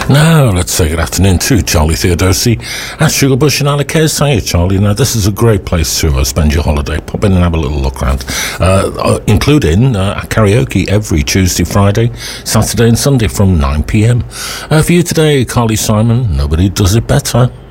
Now, let's say good afternoon to Charlie Theodosi at Sugarbush and Alakez. Hiya, Charlie. Now, this is a great place to spend your holiday. Pop in and have a little look around, including karaoke every Tuesday, Friday, Saturday and Sunday from 9 p.m. For you today, Carly Simon, Nobody Does It Better.